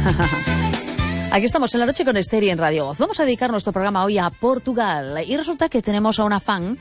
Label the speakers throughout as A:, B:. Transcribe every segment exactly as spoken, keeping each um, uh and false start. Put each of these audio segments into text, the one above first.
A: Aquí estamos en La Noche con Esther y en Radio Voz. Vamos a dedicar nuestro programa hoy a Portugal. Y resulta que tenemos a una fan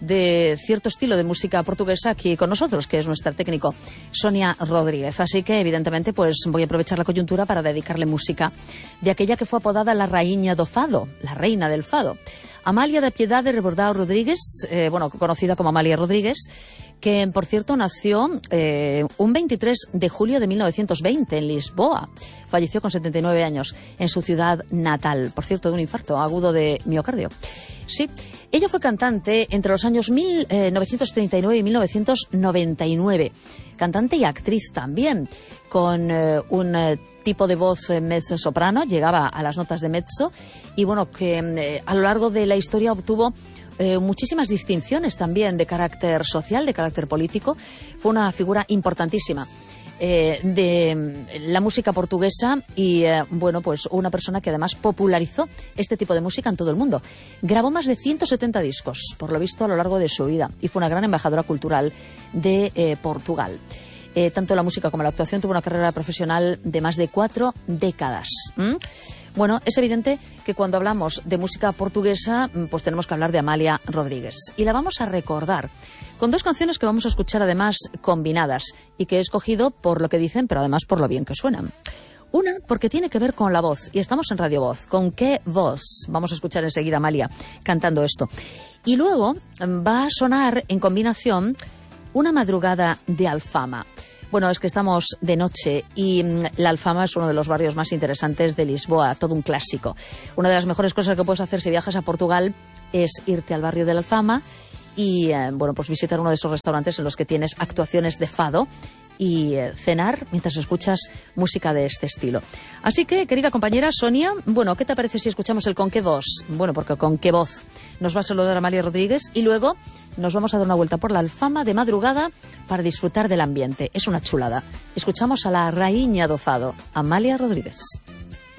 A: de cierto estilo de música portuguesa aquí con nosotros, que es nuestra técnico, Sonia Rodríguez. Así que, evidentemente, pues voy a aprovechar la coyuntura para dedicarle música de aquella que fue apodada la Rainha do Fado, la reina del fado. Amalia da Piedade Rebordao Rodríguez, eh, bueno, conocida como Amalia Rodríguez, que, por cierto, nació eh, un veintitrés de julio de mil novecientos veinte en Lisboa. Falleció con setenta y nueve años en su ciudad natal, por cierto, de un infarto agudo de miocardio. Sí, ella fue cantante entre los años mil novecientos treinta y nueve y mil novecientos noventa y nueve. Cantante y actriz también, con eh, un eh, tipo de voz eh, mezzo-soprano, llegaba a las notas de mezzo, y bueno, que eh, a lo largo de la historia obtuvo Eh, muchísimas distinciones también de carácter social, de carácter político. Fue una figura importantísima eh, de la música portuguesa y, eh, bueno, pues una persona que además popularizó este tipo de música en todo el mundo. Grabó más de ciento setenta discos, por lo visto, a lo largo de su vida, y fue una gran embajadora cultural de eh, Portugal. Eh, tanto la música como la actuación, tuvo una carrera profesional de más de cuatro décadas. ¿Mm? Bueno, es evidente que cuando hablamos de música portuguesa, pues tenemos que hablar de Amalia Rodríguez. Y la vamos a recordar con dos canciones que vamos a escuchar además combinadas y que he escogido por lo que dicen, pero además por lo bien que suenan. Una, porque tiene que ver con la voz, y estamos en Radio Voz. ¿Con qué voz? Vamos a escuchar enseguida a Amalia cantando esto. Y luego va a sonar en combinación Una madrugada de Alfama. Bueno, es que estamos de noche y mmm, la Alfama es uno de los barrios más interesantes de Lisboa, todo un clásico. Una de las mejores cosas que puedes hacer si viajas a Portugal es irte al barrio de la Alfama y, eh, bueno, pues visitar uno de esos restaurantes en los que tienes actuaciones de fado y eh, cenar mientras escuchas música de este estilo. Así que, querida compañera Sonia, bueno, ¿qué te parece si escuchamos el Con qué voz? Bueno, porque con qué voz nos va a saludar Amalia Rodríguez y luego nos vamos a dar una vuelta por la Alfama de madrugada para disfrutar del ambiente. Es una chulada. Escuchamos a la Rainha do Fado, Amalia Rodríguez.